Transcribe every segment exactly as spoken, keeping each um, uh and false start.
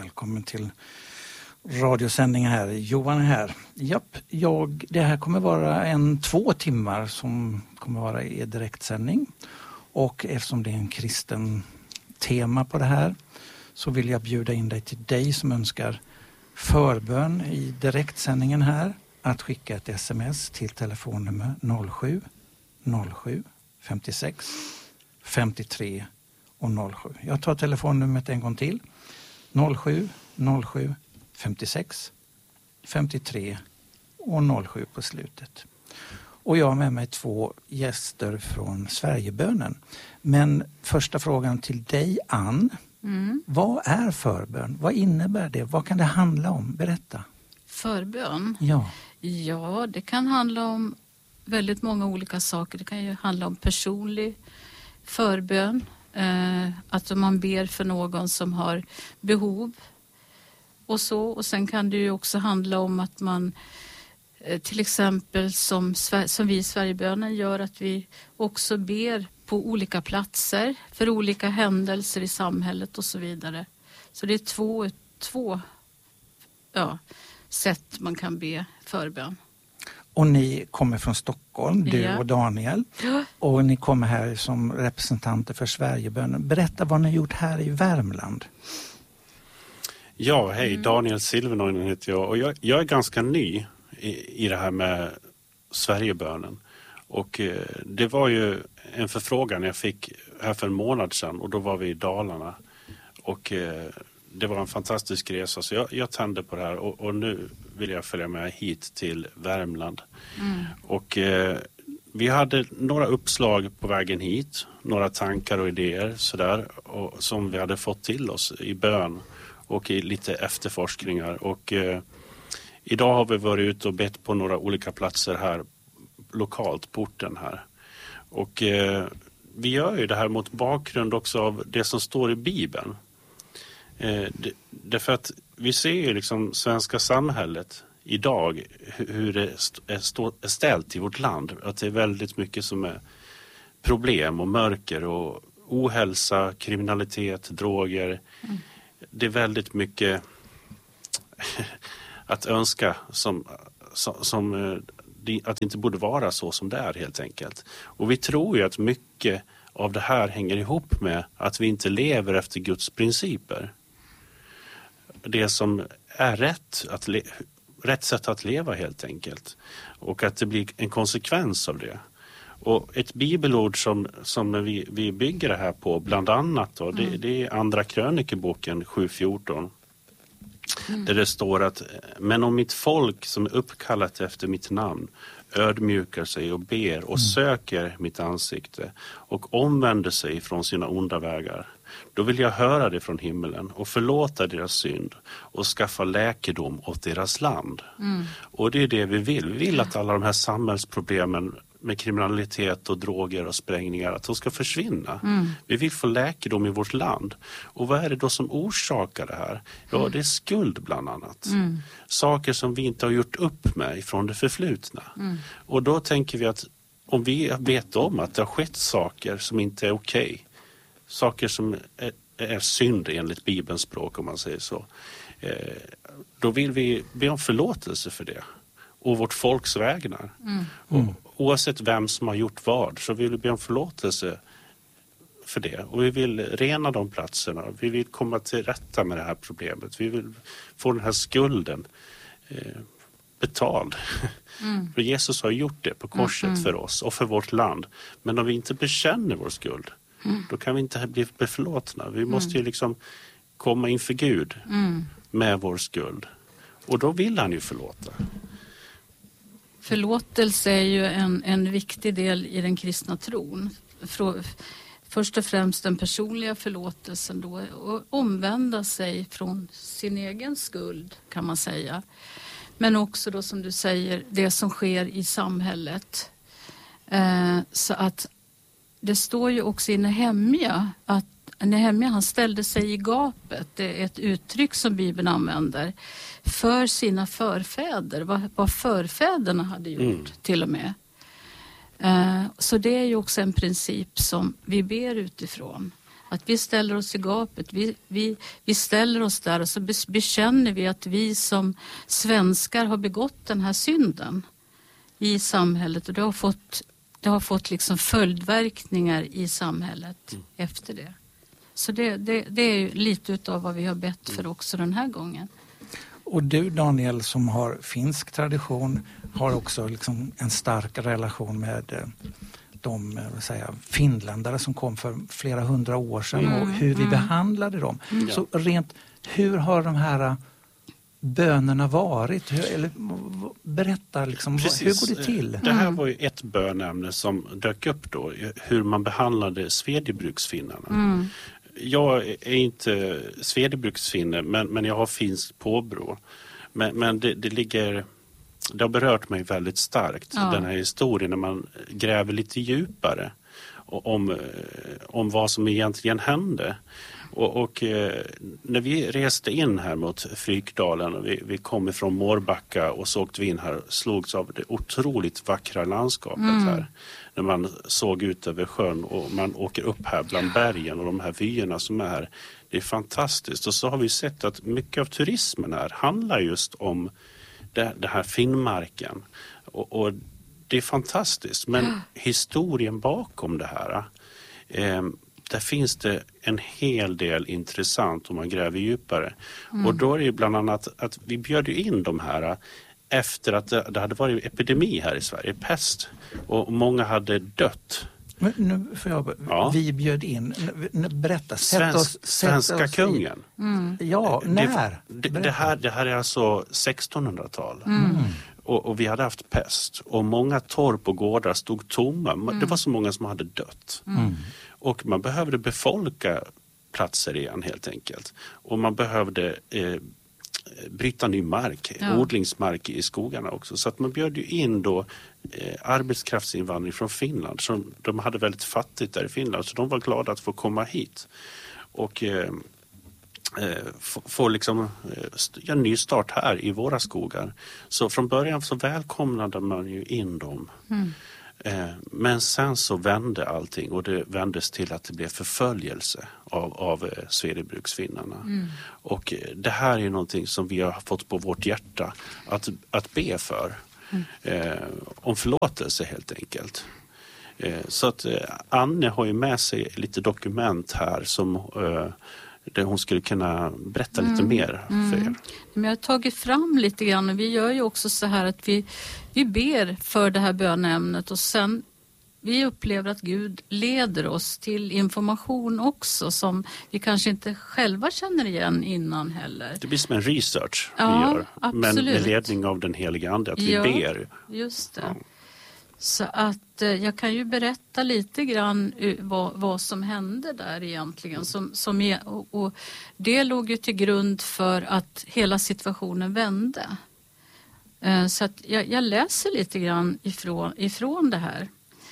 välkommen till radiosändningen här. Johan är här. Japp, jag, det här kommer vara en två timmar som kommer vara i direktsändning. Och eftersom det är en kristen tema på det här så vill jag bjuda in dig till dig som önskar förbön i direktsändningen här att skicka ett sms till telefonnummer noll sju noll sju femtiosex femtiotre och noll sju. Jag tar telefonnumret en gång till. noll sju noll sju femtiosex femtiotre och noll sju på slutet. Och jag har med mig två gäster från Sverigebönen. Men första frågan till dig, Ann. Mm. Vad är förbön? Vad innebär det? Vad kan det handla om? Berätta. Förbön? Ja. Ja, det kan handla om väldigt många olika saker. Det kan ju handla om personlig förbön. Eh, att man ber för någon som har behov. Och så. Och sen kan det ju också handla om att man eh, till exempel som, som vi i Sverigebönen gör, att vi också ber på olika platser för olika händelser i samhället och så vidare. Så det är två, två ja, sätt man kan be förbön. Och ni kommer från Stockholm, du ja. och Daniel. Ja. Och ni kommer här som representanter för Sverigebönen. Berätta vad ni har gjort här i Värmland. Ja, hej. Mm. Daniel Silvernoinen heter jag. Och jag, jag är ganska ny i, i det här med Sverigebönen. Och eh, det var ju en förfrågan jag fick här för en månad sedan. Och då var vi i Dalarna. Och eh, det var en fantastisk resa. Så jag, jag tände på det här. Och, och nu vill jag följa med hit till Värmland. Mm. Och eh, vi hade några uppslag på vägen hit. Några tankar och idéer sådär. Och, som vi hade fått till oss i bön. Och i lite efterforskningar. Och eh, idag har vi varit ute och bett på några olika platser här. Lokalt på orten här. Och eh, vi gör ju det här mot bakgrund också av det som står i Bibeln. Eh, det, därför att vi ser ju liksom svenska samhället idag, hur det är, stå, är ställt i vårt land. Att det är väldigt mycket som är problem och mörker och ohälsa, kriminalitet, droger. Mm. Det är väldigt mycket att önska som, som, som att det inte borde vara så som det är helt enkelt. Och vi tror ju att mycket av det här hänger ihop med att vi inte lever efter Guds principer. Det som är rätt, att le- rätt sätt att leva helt enkelt. Och att det blir en konsekvens av det. Och ett bibelord som, som vi, vi bygger det här på bland annat då, mm. det, det är andra krönikeboken sju fjorton. Mm. Där det står att men om mitt folk som är uppkallat efter mitt namn ödmjukar sig och ber och mm. söker mitt ansikte och omvänder sig från sina onda vägar, då vill jag höra det från himmelen och förlåta deras synd och skaffa läkedom åt deras land. Mm. Och det är det vi vill. Vi vill att alla de här samhällsproblemen med kriminalitet och droger och sprängningar, att de ska försvinna. Mm. Vi vill få läkedom i vårt land. Och vad är det då som orsakar det här? Ja, mm. det är skuld bland annat. Mm. Saker som vi inte har gjort upp med från det förflutna. Mm. Och då tänker vi att om vi vet om att det har skett saker som inte är okej, okay, saker som är, är synd enligt Bibelns språk om man säger så, eh, då vill vi be om förlåtelse för det. Och vårt folks vägnar. Mm. Och, oavsett vem som har gjort vad så vill vi be om förlåtelse för det. Och vi vill rena de platserna. Vi vill komma till rätta med det här problemet. Vi vill få den här skulden eh, betald. Mm. För Jesus har gjort det på korset mm. för oss och för vårt land. Men om vi inte bekänner vår skuld, mm. då kan vi inte bli förlåtna. Vi måste mm. ju liksom komma inför Gud mm. med vår skuld. Och då vill han ju förlåta. Förlåtelse är ju en, en viktig del i den kristna tron. Först och främst den personliga förlåtelsen då, och omvända sig från sin egen skuld kan man säga. Men också då som du säger, det som sker i samhället. Eh, så att det står ju också i Nehemja att Nehemja han ställde sig i gapet. Det är ett uttryck som Bibeln använder för sina förfäder. Vad, vad förfäderna hade gjort mm. till och med. Uh, så det är ju också en princip som vi ber utifrån. Att vi ställer oss i gapet, vi, vi, vi ställer oss där och så bekänner vi att vi som svenskar har begått den här synden i samhället. Och det har fått, det har fått liksom följdverkningar i samhället mm. efter det. Så det, det, det är lite av vad vi har bett för också den här gången. Och du Daniel som har finsk tradition har också liksom en stark relation med de vad säger, finländare som kom för flera hundra år sedan mm, och hur vi mm. behandlade dem. Mm. Så rent, hur har de här bönerna varit? Hur, eller, berätta, liksom, vad, hur går det till? Det här var ju ett bönämne som dök upp då, hur man behandlade svedjebruksfinnarna. Mm. Jag är inte svedjebruksfinne, men, men jag har finskt påbrå. Men, men det, det ligger... Det har berört mig väldigt starkt, ja. Den här historien, när man gräver lite djupare om, om vad som egentligen hände. Och, och när vi reste in här mot Frykdalen och vi, vi kom ifrån Mårbacka och så åkte vi in här och slogs av det otroligt vackra landskapet mm. här. När man såg ut över sjön och man åker upp här bland bergen och de här vyerna som är här. Det är fantastiskt. Och så har vi sett att mycket av turismen här handlar just om det, det här Finnmarken. Och, och det är fantastiskt. Men mm. historien bakom det här, eh, där finns det en hel del intressant om man gräver djupare. Mm. Och då är det bland annat att vi bjöd in de här efter att det, det hade varit epidemi här i Sverige, pest. Och många hade dött. Men nu får jag, ja. Vi bjöd in, berätta, sätt Svensk, oss, sätt Svenska oss kungen. Mm. Ja, när? Det, det, det, här, det här är alltså sextonhundratal. Mm. Och, och vi hade haft pest. Och många torp och gårdar stod tomma. Mm. Det var så många som hade dött. Mm. Och man behövde befolka platser igen helt enkelt. Och man behövde eh, bryta ny mark, ja. odlingsmark i skogarna också. Så att man bjöd ju in då eh, arbetskraftsinvandring från Finland. Så de, de hade väldigt fattigt där i Finland. Så de var glada att få komma hit. Och eh, eh, få, få liksom eh, en ny start här i våra skogar. Så från början så välkomnade man ju in dem. Mm. Men sen så vände allting och det vändes till att det blev förföljelse av, av svedjebruksfinnarna. Mm. Och det här är någonting som vi har fått på vårt hjärta att, att be för. Mm. Eh, om förlåtelse helt enkelt. Eh, så att eh, Anne har ju med sig lite dokument här som... Eh, där hon skulle kunna berätta lite mm. mer för er. Mm. Men jag har tagit fram lite grann och vi gör ju också så här att vi, vi ber för det här bönämnet och sen vi upplever att Gud leder oss till information också som vi kanske inte själva känner igen innan heller. Det blir som en research ja, vi gör, absolut. Men med ledning av den heliga ande att vi ja, ber. Just det. Ja. Så att eh, jag kan ju berätta lite grann uh, vad, vad som hände där egentligen. Som, som är, och, och det låg ju till grund för att hela situationen vände. Uh, så att jag, jag läser lite grann ifrån, ifrån det här.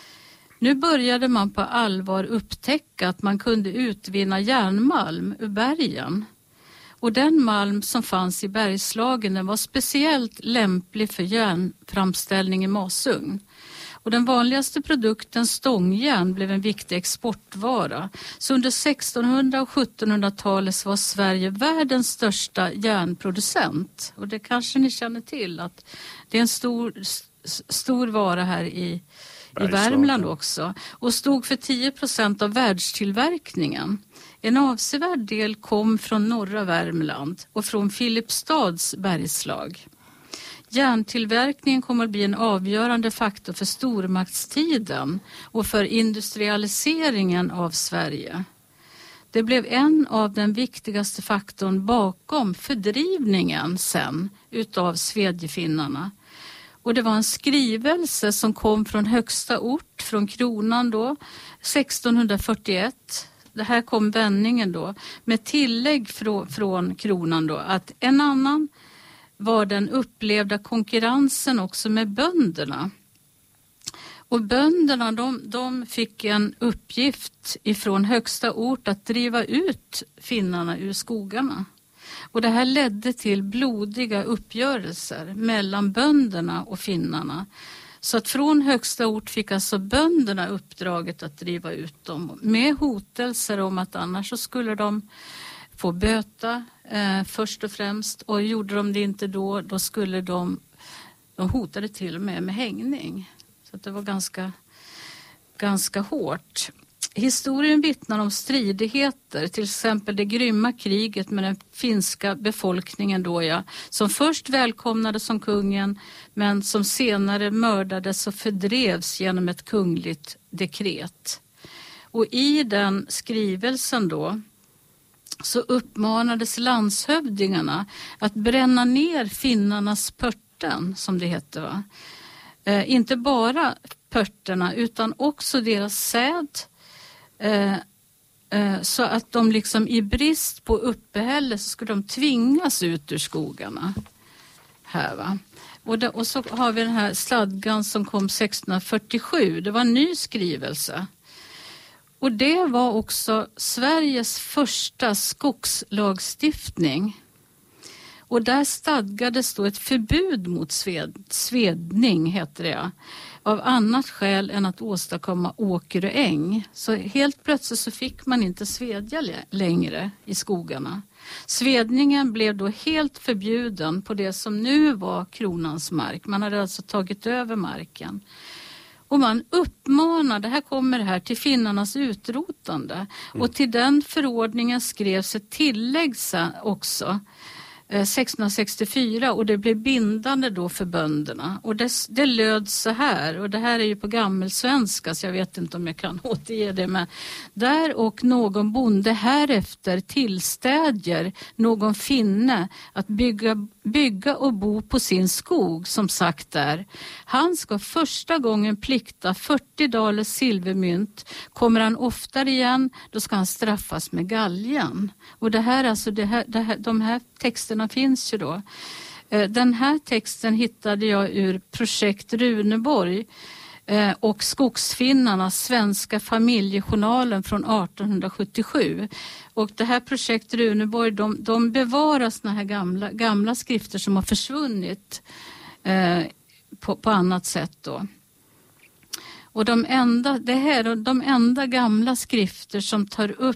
Nu började man på allvar upptäcka att man kunde utvinna järnmalm ur bergen. Och den malm som fanns i Bergslagen den var speciellt lämplig för järnframställning i masugn. Och den vanligaste produkten, stångjärn, blev en viktig exportvara. Så under sextonhundra- och sjuttonhundratalet var Sverige världens största järnproducent. Och det kanske ni känner till att det är en stor, stor vara här i, i Värmland också. Och stod för tio procent av världstillverkningen. En avsevärd del kom från norra Värmland och från Filipstads bergslag. Järntillverkningen kommer att bli en avgörande faktor för stormaktstiden och för industrialiseringen av Sverige. Det blev en av den viktigaste faktorn bakom fördrivningen sen utav svedjefinnarna. Och det var en skrivelse som kom från högsta ort, från kronan då, sextonhundrafyrtioett. Det här kom vändningen då, med tillägg från, från kronan då, att en annan var den upplevda konkurrensen också med bönderna. Och bönderna de, de fick en uppgift ifrån högsta ort att driva ut finnarna ur skogarna. Och det här ledde till blodiga uppgörelser mellan bönderna och finnarna Så att från högsta ort fick alltså bönderna uppdraget att driva ut dem med hotelser om att annars så skulle de få böta eh, först och främst, och gjorde de det inte då, då skulle de, de hotade till och med med hängning. Så att det var ganska, ganska hårt. Historien vittnar om stridigheter, till exempel det grymma kriget med den finska befolkningen då, ja, som först välkomnades som kungen men som senare mördades och fördrevs genom ett kungligt dekret. Och i den skrivelsen då så uppmanades landshövdingarna att bränna ner finnarnas pörten, som det heter, va? Eh, inte bara pörterna utan också deras säd, eh, eh, så att de liksom i brist på uppehälle så skulle de tvingas ut ur skogarna här, va? Och, det, och så har vi den här stadgan som kom sextonhundrafyrtiosju. Det var en ny skrivelse. Och det var också Sveriges första skogslagstiftning. Och där stadgades då ett förbud mot sved, svedning, heter det, av annat skäl än att åstadkomma åker och äng. Så helt plötsligt så fick man inte svedja längre i skogarna. Svedningen blev då helt förbjuden på det som nu var kronans mark. Man hade alltså tagit över marken. Och man uppmanar, det här kommer här, till finnarnas utrotande. Mm. Och till den förordningen skrevs ett tillägg också eh, sextonhundrasextiofyra, och det blev bindande då för bönderna. Och det, det löd så här, och det här är ju på gammelsvenska så jag vet inte om jag kan återge det, men där och någon bonde härefter tillstädjer någon finne att bygga bygga och bo på sin skog, som sagt där. Han ska första gången plikta fyrtio dalers silvermynt. Kommer han oftare igen, då ska han straffas med galgen. Och det här, alltså det här, det här, de här texterna finns ju då. Den här texten hittade jag ur projekt Runeborg och Skogsfinnarnas svenska familjejournalen från artonhundrasjuttiosju. Och det här projekt Runeborg, de, de bevarar såna här gamla, gamla skrifter som har försvunnit eh, på, på annat sätt då. Och de enda, det här, de enda gamla skrifter som tar upp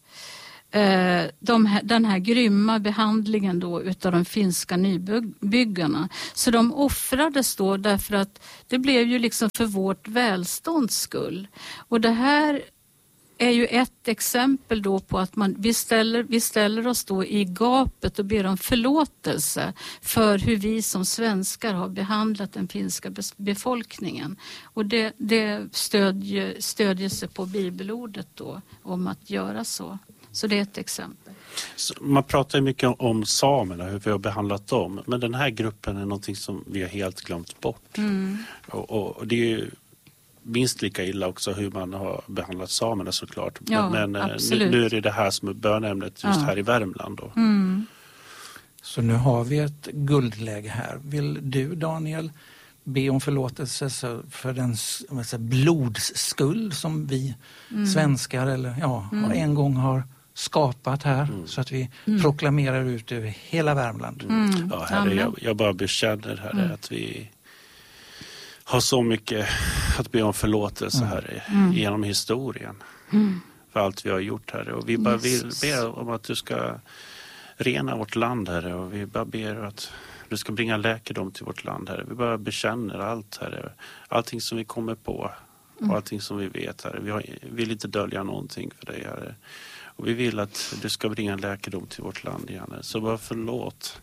eh, de här, den här grymma behandlingen då utav de finska nybyggarna. Så de offrades då därför att det blev ju liksom för vårt välstånds skull. Och det här är ju ett exempel då på att man, vi, ställer, vi ställer oss då i gapet och ber om förlåtelse för hur vi som svenskar har behandlat den finska befolkningen. Och det, det stödjer, stödjer sig på bibelordet då om att göra så. Så det är ett exempel. Så man pratar ju mycket om samerna, hur vi har behandlat dem. Men den här gruppen är någonting som vi har helt glömt bort. Mm. Och, och, och det är ju minst lika illa också hur man har behandlat samerna såklart. Ja, men men nu, nu är det det här som är bönämnet just ja. här i Värmland då. Mm. Så nu har vi ett guldläge här. Vill du, Daniel, be om förlåtelse för den säga, blodsskuld som vi mm. svenskar eller, ja, mm. en gång har skapat här mm. så att vi mm. proklamerar ut över hela Värmland. Mm. Ja, herre, jag, jag bara bekänner här mm. att vi har så mycket att be om förlåtelse mm. här mm. genom historien mm. för allt vi har gjort här. Och vi bara vill be om att du ska rena vårt land här, och vi bara ber att du ska bringa läkedom till vårt land här. Vi bara bekänner allt här, allting som vi kommer på och allting som vi vet här. Vi har, vill inte dölja någonting för dig här. Och vi vill att du ska bringa läkedom till vårt land igen. Så bara förlåt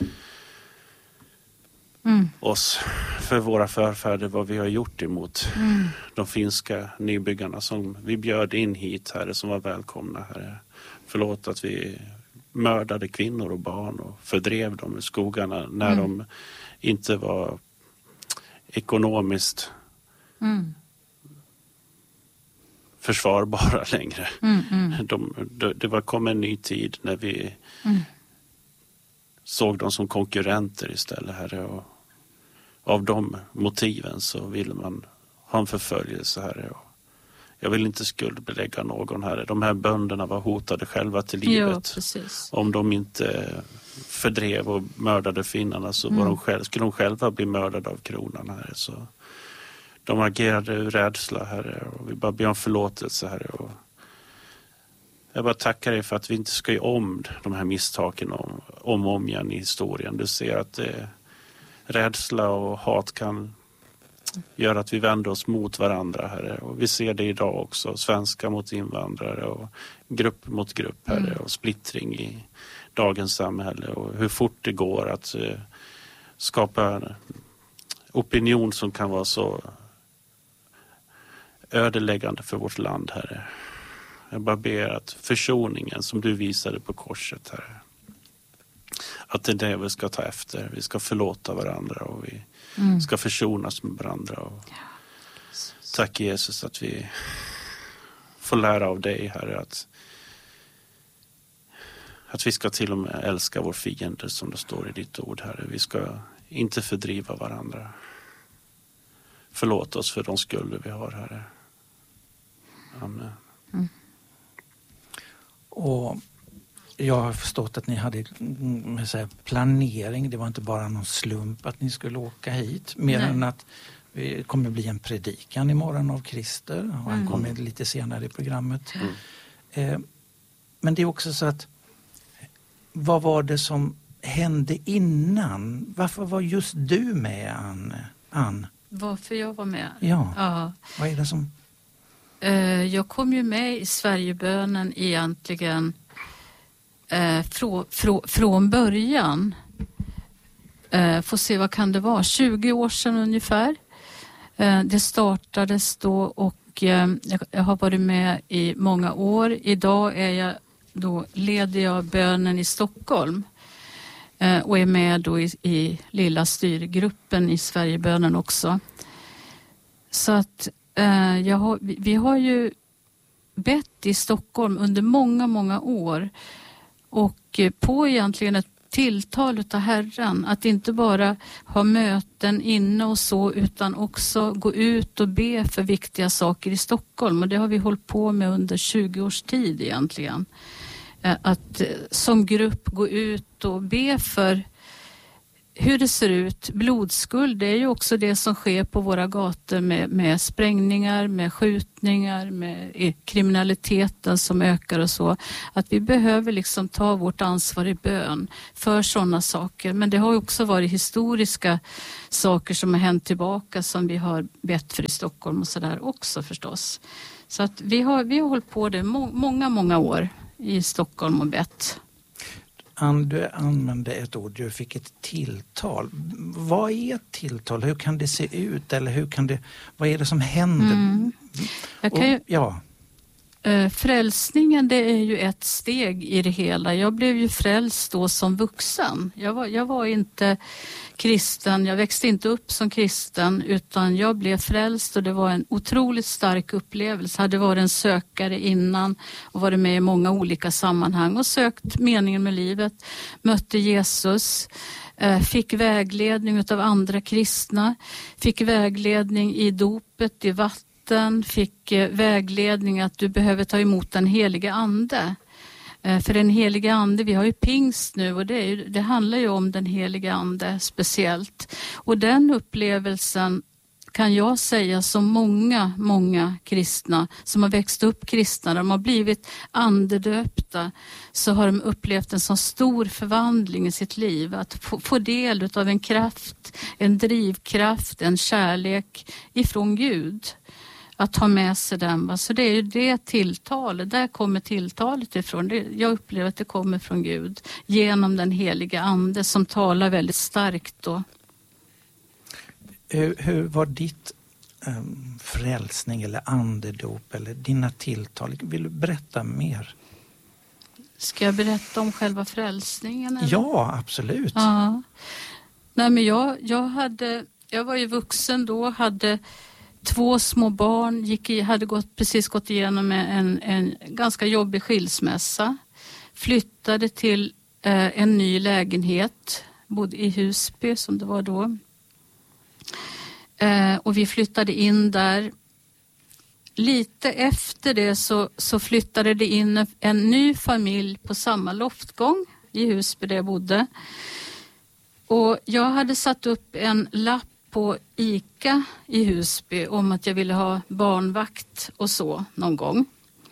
mm. oss för våra förfäder, vad vi har gjort emot mm. de finska nybyggarna som vi bjöd in hit här, som var välkomna här. Förlåt att vi mördade kvinnor och barn och fördrev dem i skogarna när mm. de inte var ekonomiskt mm. försvarbara längre. Mm, mm. De, de, det var kom en ny tid när vi mm. såg dem som konkurrenter istället här, och av de motiven så vill man ha en förföljelse här. Och jag vill inte skuldbelägga någon här. De här bönderna var hotade själva till livet. Ja, om de inte fördrev och mördade finnarna så mm. var de själv, skulle de själva bli mördade av kronan här. Så de agerade ur rädsla, Herre. Och vi bara ber om förlåtelse, Herre. Och jag bara tackar dig för att vi inte ska göra om de här misstagen om, om och om igen i historien. Du ser att eh, rädsla och hat kan göra att vi vänder oss mot varandra, Herre. Och vi ser det idag också. Svenskar mot invandrare och grupp mot grupp, Herre. Mm. Och splittring i dagens samhälle. Och hur fort det går att eh, skapa en opinion som kan vara så ödeläggande för vårt land, Herre. Jag bara ber att försoningen som du visade på korset, Herre, att det är det vi ska ta efter. Vi ska förlåta varandra och vi mm. ska försonas med varandra. Och tack Jesus att vi får lära av dig, Herre, att, att vi ska till och med älska vår fiende som det står i ditt ord, Herre. Vi ska inte fördriva varandra. Förlåt oss för de skulder vi har, Herre. Amen. Mm. Och jag har förstått att ni hade säga, planering. Det var inte bara någon slump att ni skulle åka hit. Mer Nej. än att det kommer bli en predikan imorgon av Christer. Och han mm. kommer lite senare i programmet. Mm. Eh, men det är också så att vad var det som hände innan? Varför var just du med, Ann? Ann? Varför jag var med? Ja. ja. Vad är det som... Jag kom ju med i Sverigebönen egentligen eh, frå, frå, från början. Eh, får se, vad kan det vara? tjugo år sedan ungefär. Eh, det startades då och eh, jag har varit med i många år. Idag är jag då leder jag bönen i Stockholm. Eh, och är med då i, i lilla styrgruppen i Sverigebönen också. Så att Uh, jag har, vi, vi har ju bett i Stockholm under många, många år och uh, på egentligen ett tilltal utav Herren att inte bara ha möten inne och så utan också gå ut och be för viktiga saker i Stockholm, och det har vi hållit på med under tjugo års tid egentligen. Uh, att uh, som grupp gå ut och be för hur det ser ut. Blodskuld, det är ju också det som sker på våra gator med, med sprängningar, med skjutningar, med kriminaliteten som ökar och så. Att vi behöver liksom ta vårt ansvar i bön för sådana saker. Men det har också varit historiska saker som har hänt tillbaka som vi har bett för i Stockholm och sådär också förstås. Så att vi har, vi har hållit på det må, många, många år i Stockholm och bett. Ann, du använde ett ord, du fick ett tilltal. Vad är ett tilltal? Hur kan det se ut? Eller hur kan det, vad är det som händer? Mm. Jag kan ju, Och, ja. äh, frälsningen, det är ju ett steg i det hela. Jag blev ju frälst då som vuxen. Jag var, jag var inte kristen, jag växte inte upp som kristen utan jag blev frälst och det var en otroligt stark upplevelse. Jag hade varit en sökare innan och varit med i många olika sammanhang och sökt meningen med livet. Mötte Jesus, fick vägledning av andra kristna, fick vägledning i dopet, i vatten, fick vägledning att du behöver ta emot den heliga ande. För den heliga ande, vi har ju pingst nu och det, är ju, det handlar ju om den heliga ande speciellt. Och den upplevelsen kan jag säga som många, många kristna som har växt upp kristna, de har blivit andedöpta, så har de upplevt en så stor förvandling i sitt liv. Att få, få del av en kraft, en drivkraft, en kärlek ifrån Gud. Att ha med sig den. Va? Så det är ju det tilltalet, där kommer tilltalet ifrån. Det, jag upplever att det kommer från Gud genom den heliga ande som talar väldigt starkt då. Hur, hur var ditt um, frälsning eller andedop eller dina tilltal? Vill du berätta mer? Ska jag berätta om själva frälsningen? Eller? Ja, absolut. Ja. Nej, men jag, jag, hade, jag var ju vuxen då, hade två små barn, gick i, hade gått, precis gått igenom en, en ganska jobbig skilsmässa. Flyttade till eh, en ny lägenhet, bodde i Husby som det var då. Eh, och vi flyttade in där. Lite efter det så, så flyttade det in en, en ny familj på samma loftgång i Husby där jag bodde. Och jag hade satt upp en lapp på ICA i Husby om att jag ville ha barnvakt och så någon gång.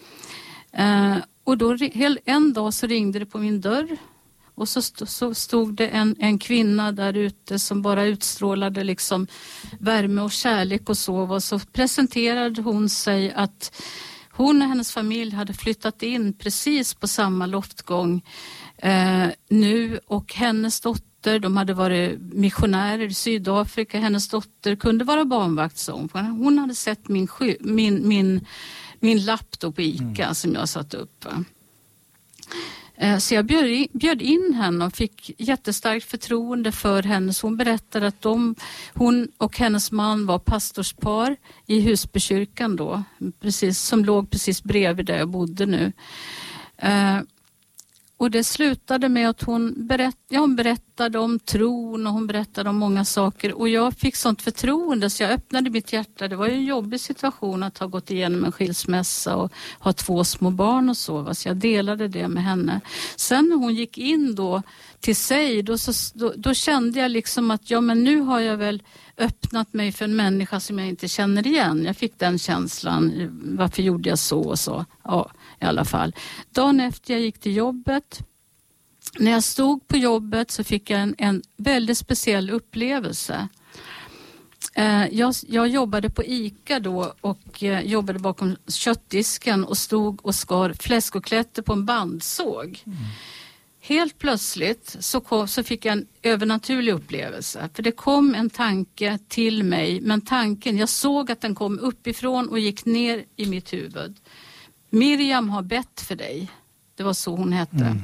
Eh, och då en dag så ringde det på min dörr. Och så, st- så stod det en, en kvinna där ute som bara utstrålade liksom värme och kärlek och så. Och så presenterade hon sig att hon och hennes familj hade flyttat in precis på samma loftgång eh, nu. Och hennes dotter, de hade varit missionärer i Sydafrika. Hennes dotter kunde vara barnvakt, så hon. Hon hade sett min, sky- min, min, min lapp då på ICA mm. som jag satt upp. Så jag bjöd in, bjöd in henne och fick jättestarkt förtroende för henne. Så hon berättade att de, hon och hennes man var pastorspar i Husbykyrkan då, precis, som låg precis bredvid där jag bodde nu. Eh, och det slutade med att hon, berätt, ja, hon berättade om tron och hon berättade om många saker. Och jag fick sånt förtroende så jag öppnade mitt hjärta. Det var ju en jobbig situation att ha gått igenom en skilsmässa och ha två små barn och så. Så jag delade det med henne. Sen när hon gick in då till sig, då, så, då, då kände jag liksom att ja, men nu har jag väl öppnat mig för en människa som jag inte känner igen. Jag fick den känslan. Varför gjorde jag så och så? Ja, i alla fall. Dagen efter jag gick till jobbet. När jag stod på jobbet så fick jag en, en väldigt speciell upplevelse. Eh, jag, jag jobbade på ICA då och eh, jobbade bakom köttdisken och stod och skar fläskoklätter på en bandsåg. Mm. Helt plötsligt så, kom, så fick jag en övernaturlig upplevelse. För det kom en tanke till mig. Men tanken, jag såg att den kom uppifrån och gick ner i mitt huvud. Miriam har bett för dig. Det var så hon hette. Mm.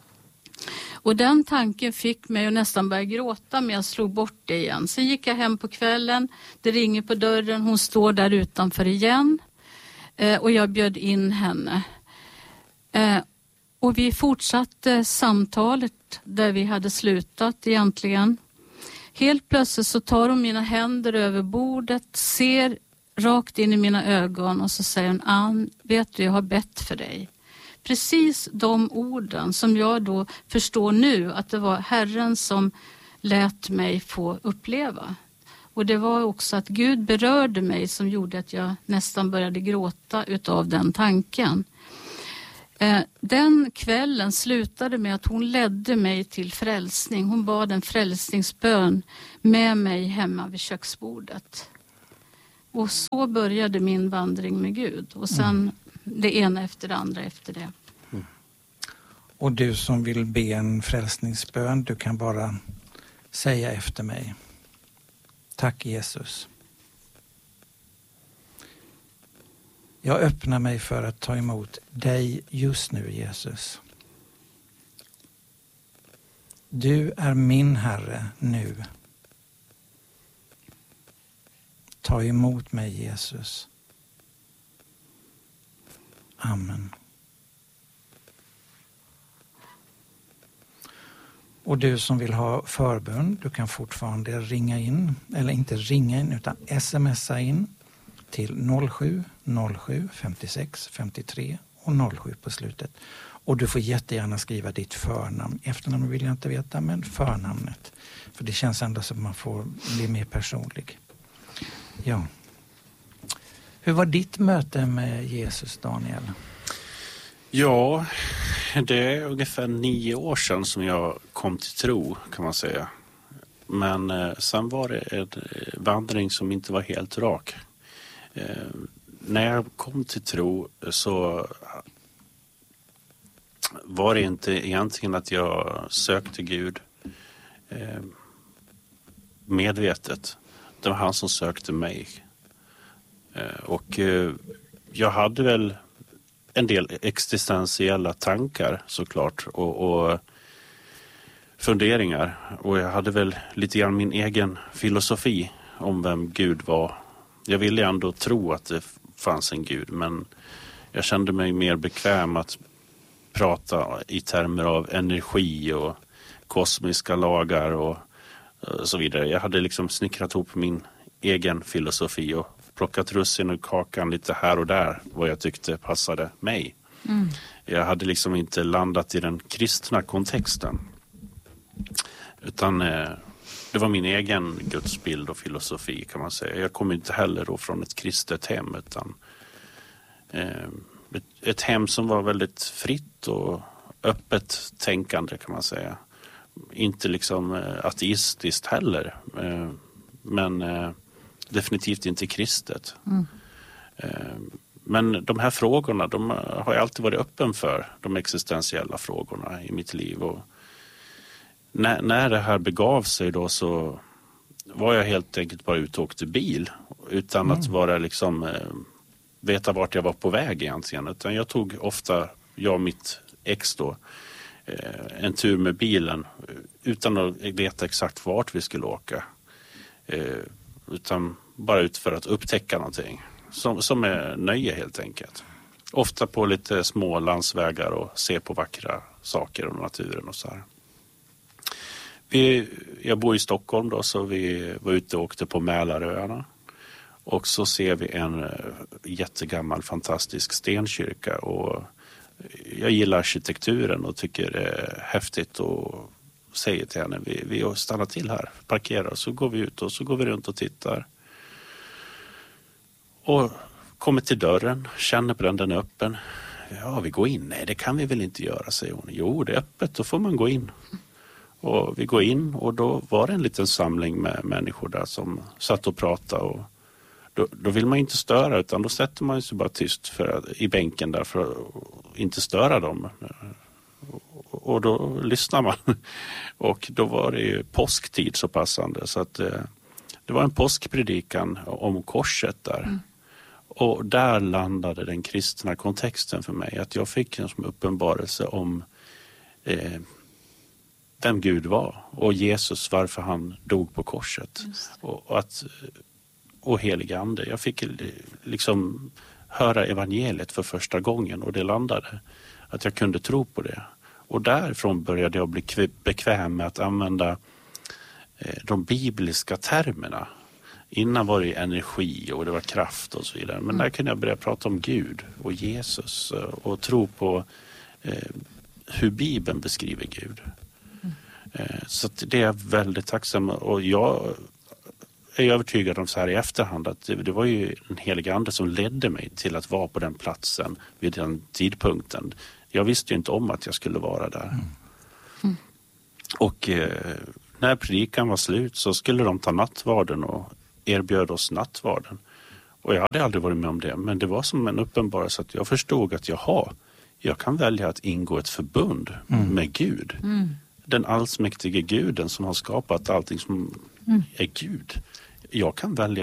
Och den tanken fick mig att nästan börja gråta, men jag slog bort det igen. Sen gick jag hem på kvällen. Det ringer på dörren. Hon står där utanför igen. Eh, och jag bjöd in henne. Eh, och vi fortsatte samtalet där vi hade slutat egentligen. Helt plötsligt så tar hon mina händer över bordet, ser rakt in i mina ögon och så säger hon: Ann, vet du, jag har bett för dig. Precis de orden som jag då förstår nu att det var Herren som lät mig få uppleva. Och det var också att Gud berörde mig som gjorde att jag nästan började gråta utav den tanken. Eh, den kvällen slutade med att hon ledde mig till frälsning. Hon bad en frälsningsbön med mig hemma vid köksbordet. Och så började min vandring med Gud. Och sen mm. det ena efter det andra efter det. Mm. Och du som vill be en frälsningsbön, du kan bara säga efter mig: tack Jesus. Jag öppnar mig för att ta emot dig just nu, Jesus. Du är min Herre nu. Ta emot mig, Jesus. Amen. Och du som vill ha förbön, du kan fortfarande ringa in, eller inte ringa in utan smsa in till noll sju noll sju femtiosex femtiotre och noll sju på slutet. Och du får jättegärna skriva ditt förnamn. Efternamn vill jag inte veta, men förnamnet. För det känns ändå som att man får bli mer personlig. Ja. Hur var ditt möte med Jesus, Daniel? Ja, det är ungefär nio år sedan som jag kom till tro, kan man säga. Men eh, sen var det en vandring som inte var helt rak. Eh, när jag kom till tro så var det inte egentligen att jag sökte Gud eh, medvetet. Det var han som sökte mig. Eh, och eh, jag hade väl en del existentiella tankar såklart och, och funderingar. Och jag hade väl lite grann min egen filosofi om vem Gud var. Jag ville ändå tro att det fanns en Gud, men jag kände mig mer bekväm att prata i termer av energi och kosmiska lagar och så vidare. Jag hade liksom snickrat ihop min egen filosofi och plockat russin och kakan lite här och där vad jag tyckte passade mig. Mm. Jag hade liksom inte landat i den kristna kontexten. Utan eh, det var min egen gudsbild och filosofi kan man säga. Jag kom inte heller då från ett kristet hem utan eh, ett, ett hem som var väldigt fritt och öppet tänkande kan man säga. Inte liksom eh, ateistiskt heller eh, men eh, definitivt inte kristet. Mm. Eh, men de här frågorna de har jag alltid varit öppen för, de existentiella frågorna i mitt liv och När, när det här begav sig då så var jag helt enkelt bara ute och åkte bil utan mm. att vara liksom eh, veta vart jag var på väg egentligen. Utan jag tog ofta, jag och mitt ex då, eh, en tur med bilen utan att veta exakt vart vi skulle åka. Eh, utan bara ut för att upptäcka någonting som, som är nöje helt enkelt. Ofta på lite små landsvägar och se på vackra saker och naturen och så här. Vi, jag bor i Stockholm då så vi var ute och åkte på Mälaröarna och så ser vi en jättegammal fantastisk stenkyrka och jag gillar arkitekturen och tycker det är häftigt och säger till henne vi, vi stannar till här, parkerar så går vi ut och så går vi runt och tittar och kommer till dörren, känner på den, den är öppen. Ja, vi går in. Nej, det kan vi väl inte göra, säger hon. Jo, det är öppet, då får man gå in. Och vi går in och då var det en liten samling med människor där som satt och pratade och då, då vill man inte störa utan då sätter man sig bara tyst för att, i bänken där för att inte störa dem. Och, och då lyssnar man. Och då var det ju påsktid så passande så att eh, det var en påskpredikan om korset där. Mm. Och där landade den kristna kontexten för mig. Att jag fick en som uppenbarelse om eh, vem Gud var och Jesus varför han dog på korset och, och att och helig ande. Jag fick liksom höra evangeliet för första gången och det landade att jag kunde tro på det. Och därifrån började jag bli bekväm med att använda eh, de bibliska termerna. Innan var det energi och det var kraft och så vidare. Men där kunde jag börja prata om Gud och Jesus och tro på eh, hur Bibeln beskriver Gud. Så det är jag väldigt tacksam och jag är övertygad om så här i efterhand att det, det var ju en helig ande som ledde mig till att vara på den platsen vid den tidpunkten. Jag visste ju inte om att jag skulle vara där. Mm. Mm. Och eh, när predikan var slut så skulle de ta nattvarden och erbjöd oss nattvarden. Och jag hade aldrig varit med om det men det var som en uppenbarelse att jag förstod att jaha, jag kan välja att ingå ett förbund mm. med Gud. Mm. Den allsmäktige guden som har skapat allting som mm. är Gud. Jag kan välja